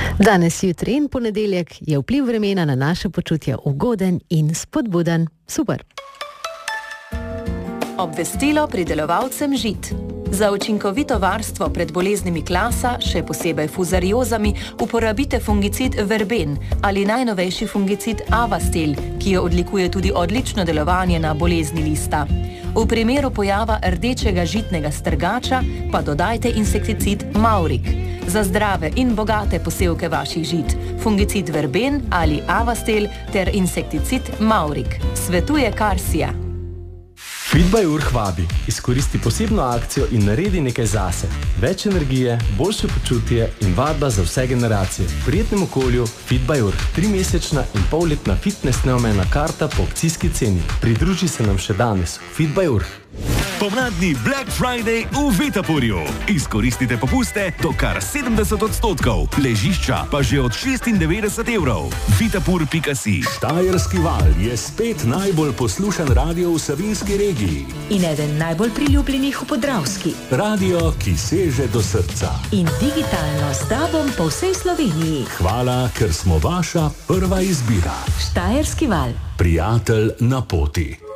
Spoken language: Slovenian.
Danes, jutri in ponedeljek je vpliv vremena na naše počutje ugoden in spodbuden. Super. Obvestilo pridelovalcem žit. Za učinkovito varstvo pred boleznimi klasa, še posebej fuzariozami, uporabite fungicid verben ali najnovejši fungicid Avastel, ki jo odlikuje tudi odlično delovanje na bolezni lista. V primeru pojava rdečega žitnega strgača pa dodajte insekticid Maurik. Za zdrave in bogate posevke vaših žit, fungicid verben ali Avastel ter insekticid Maurik. Svetuje Karsija. Feed-by-Urh vabi, izkoristi posebno akcijo in naredi nekaj zase. Več energije, boljše počutje in vadba za vse generacije. V prijetnem okolju Feed-by-Urh. 3-mesečna in polletna fitness neomejna karta po akcijski ceni. Pridruži se nam še danes. Feed-by-Urh. Pomladni Black Friday v Vitapurju. Izkoristite popuste do kar 70%, ležišča pa že od 96 €. Vitapur.si. Štajerski val je spet najbolj poslušan radio v Savinjski regiji. In eden najbolj priljubljenih v Podravski. Radio, ki seže do srca. In digitalno s tobom po vsej Sloveniji. Hvala, ker smo vaša prva izbira. Štajerski val. Prijatelj na poti.